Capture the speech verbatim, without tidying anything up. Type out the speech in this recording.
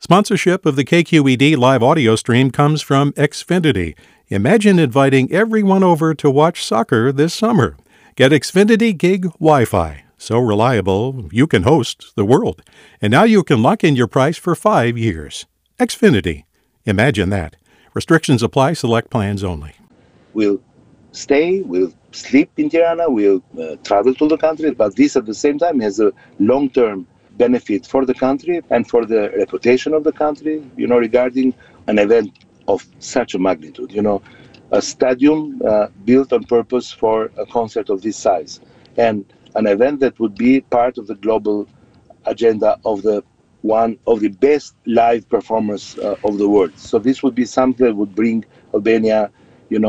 Sponsorship of the K Q E D live audio stream comes from Xfinity. Imagine inviting everyone over to watch soccer this summer. Get Xfinity Gig Wi-Fi. So reliable, you can host the world. And now you can lock in your price for five years. Xfinity. Imagine that. Restrictions apply. Select plans only. We'll stay, we'll sleep in Tirana, we'll uh, travel to the country, but this at the same time has a long-term benefit for the country and for the reputation of the country, you know, regarding an event of such a magnitude, you know, a stadium uh, built on purpose for a concert of this size, and an event that would be part of the global agenda of the one of the best live performers uh, of the world. So this would be something that would bring Albania